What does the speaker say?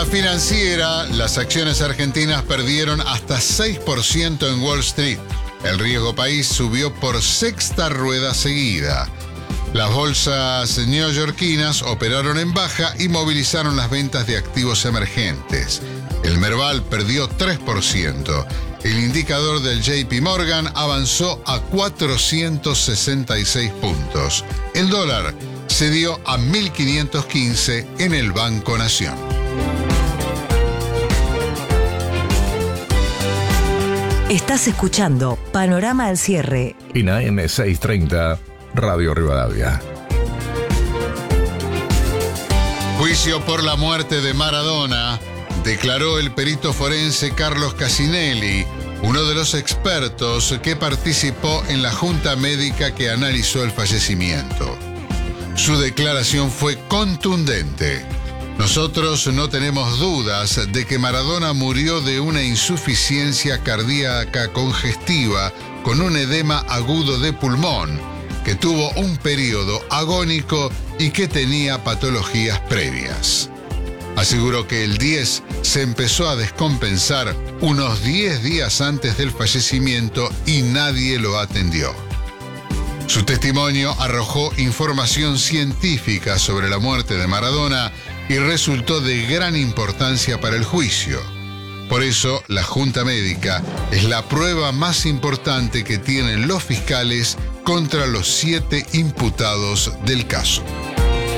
la financiera, las acciones argentinas perdieron hasta 6% en Wall Street. El riesgo país subió por sexta rueda seguida. Las bolsas neoyorquinas operaron en baja y movilizaron las ventas de activos emergentes. El Merval perdió 3%. El indicador del JP Morgan avanzó a 466 puntos. El dólar se dio a 1.515 en el Banco Nación. Estás escuchando Panorama al Cierre. En AM 630, Radio Rivadavia. Juicio por la muerte de Maradona, declaró el perito forense Carlos Casinelli, uno de los expertos que participó en la junta médica que analizó el fallecimiento. Su declaración fue contundente. Nosotros no tenemos dudas de que Maradona murió de una insuficiencia cardíaca congestiva con un edema agudo de pulmón, que tuvo un periodo agónico y que tenía patologías previas. Aseguró que el 10 se empezó a descompensar unos 10 días antes del fallecimiento y nadie lo atendió. Su testimonio arrojó información científica sobre la muerte de Maradona y resultó de gran importancia para el juicio. Por eso, la Junta Médica es la prueba más importante que tienen los fiscales contra los 7 imputados del caso.